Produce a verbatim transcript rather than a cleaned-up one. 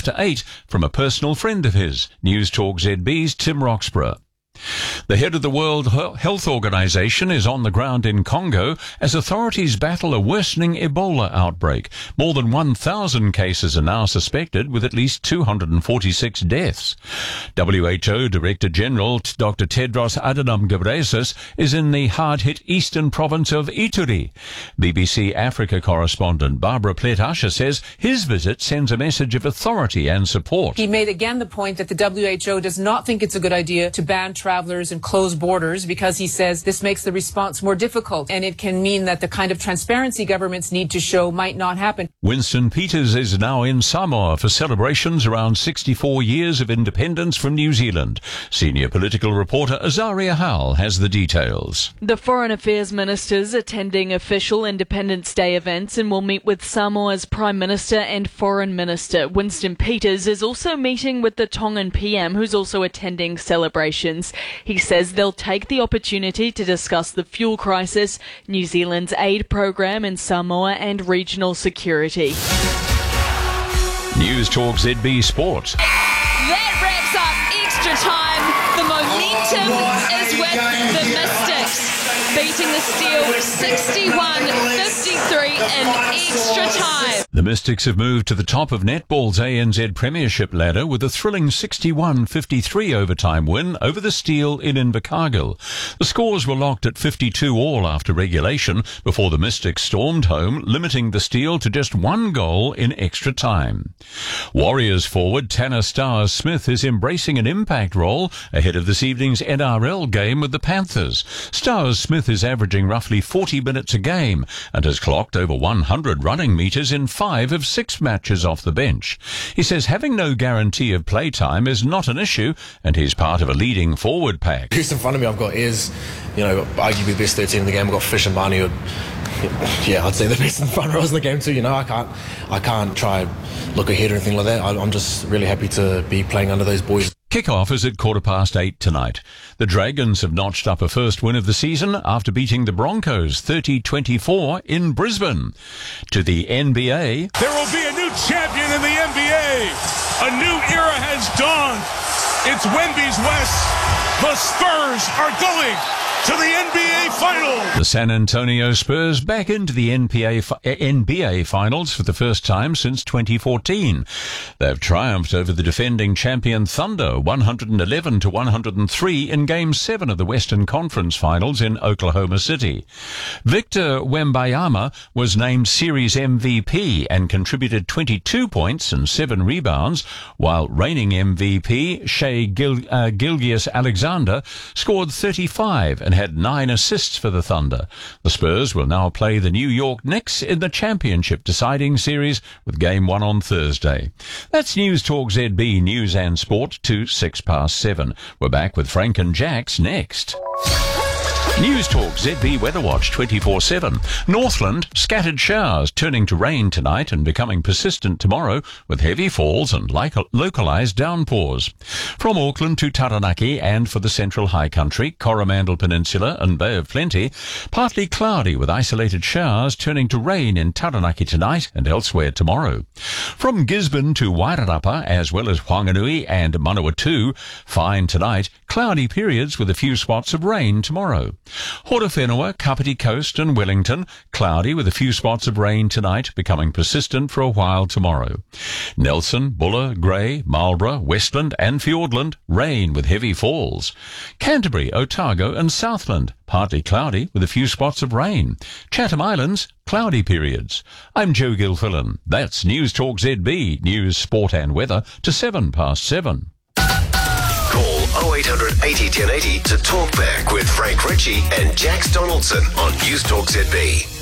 after eight from a personal friend of his. News Talk Z B's Tim Roxburgh. The head of the World Health Organization is on the ground in Congo as authorities battle a worsening Ebola outbreak. More than one thousand cases are now suspected, with at least two hundred forty-six deaths. W H O Director General Doctor Tedros Adhanom Ghebreyesus is in the hard-hit eastern province of Ituri. B B C Africa correspondent Barbara Plett-Usher says his visit sends a message of authority and support. He made again the point that the W H O does not think it's a good idea to ban travelers and close borders, because he says this makes the response more difficult and it can mean that the kind of transparency governments need to show might not happen. Winston Peters is now in Samoa for celebrations around sixty-four years of independence from New Zealand. Senior political reporter Azaria Howell has the details. The Foreign Affairs Ministers attending official Independence Day events and will meet with Samoa's Prime Minister and Foreign Minister. Winston Peters is also meeting with the Tongan P M, who's also attending celebrations. He says they'll take the opportunity to discuss the fuel crisis, New Zealand's aid program in Samoa and regional security. News Talk Z B Sport. That wraps up extra time. The momentum is with the Mystics, beating the Steel sixty-one fifty-three in extra time. The Mystics have moved to the top of netball's A N Z Premiership ladder with a thrilling sixty-one fifty-three overtime win over the Steel in Invercargill. The scores were locked at fifty-two all after regulation before the Mystics stormed home, limiting the Steel to just one goal in extra time. Warriors forward Tanner Stars-Smith is embracing an impact role ahead of this evening's N R L game with the Panthers. Stars-Smith is averaging roughly forty minutes a game and has clocked over one hundred running metres in five of six matches off the bench. He says having no guarantee of playtime is not an issue, and he's part of a leading forward pack. Who's in front of me? I've got Ayres, you know, arguably the best thirteen in the game. I've got Fish and Barney. Yeah, I'd say the best in front rows in the game too. You know, I can't, I can't try look ahead or anything like that. I'm just really happy to be playing under those boys. Kick-off is at quarter past eight tonight. The Dragons have notched up a first win of the season after beating the Broncos thirty twenty-four in Brisbane. To the N B A. There will be a new champion in the N B A. A new era has dawned. It's Wemby's West. The Spurs are going to the N B A Finals. The San Antonio Spurs back into the N B A, N B A Finals for the first time since twenty fourteen. They've triumphed over the defending champion Thunder one eleven to one oh three in Game seven of the Western Conference Finals in Oklahoma City. Victor Wembanyama was named Series M V P and contributed twenty-two points and seven rebounds, while reigning M V P Shai Gil, uh, Gilgeous-Alexander scored thirty-five and had nine assists for the Thunder. The Spurs will now play the New York Knicks in the championship deciding series with Game one on Thursday. That's News Talk Z B News and Sport to six past seven. We're back with Frank and Jax next. News Talk Z B Weather Watch twenty-four seven. Northland, scattered showers turning to rain tonight and becoming persistent tomorrow with heavy falls and localised downpours. From Auckland to Taranaki and for the Central High Country, Coromandel Peninsula and Bay of Plenty, partly cloudy with isolated showers turning to rain in Taranaki tonight and elsewhere tomorrow. From Gisborne to Wairarapa as well as Whanganui and Manawatu, fine tonight, cloudy periods with a few spots of rain tomorrow. Horowhenua, Kapiti Coast and Wellington, cloudy with a few spots of rain tonight, becoming persistent for a while tomorrow. Nelson, Buller, Grey, Marlborough, Westland and Fiordland, rain with heavy falls. Canterbury, Otago and Southland, partly cloudy with a few spots of rain. Chatham Islands, cloudy periods. I'm Joe Gilfillan. That's News Talk Z B, news, sport and weather to seven past seven. Call oh eight hundred eighty ten eighty to talk back with Frank Ritchie and Jax Donaldson on News Talk Z B.